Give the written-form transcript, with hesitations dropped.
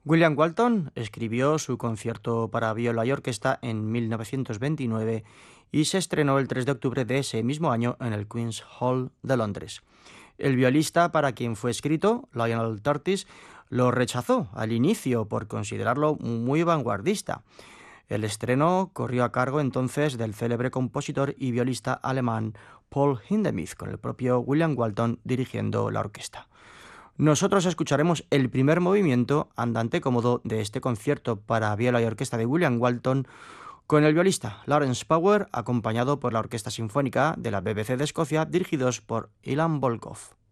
William Walton escribió su concierto para viola y orquesta en 1929 y se estrenó el 3 de octubre de ese mismo año en el Queen's Hall de Londres. El violista para quien fue escrito, Lionel Curtis, lo rechazó al inicio por considerarlo muy vanguardista. El estreno corrió a cargo entonces del célebre compositor y violista alemán Paul Hindemith, con el propio William Walton dirigiendo la orquesta. Nosotros escucharemos el primer movimiento andante cómodo de este concierto para viola y orquesta de William Walton con el violista Lawrence Power, acompañado por la Orquesta Sinfónica de la BBC de Escocia, dirigidos por Ilan Volkov.